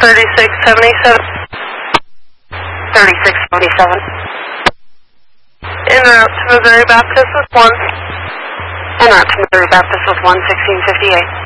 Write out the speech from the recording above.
3677. 3677. En route to Missouri Baptist with 1. En route to Missouri Baptist with 1, 1658.